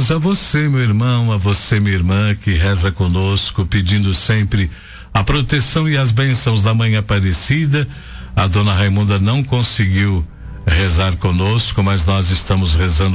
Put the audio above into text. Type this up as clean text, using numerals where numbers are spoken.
Mas a você, meu irmão, a você, minha irmã, que reza conosco, pedindo sempre a proteção e as bênçãos da Mãe Aparecida. A dona Raimunda não conseguiu rezar conosco, mas nós estamos rezando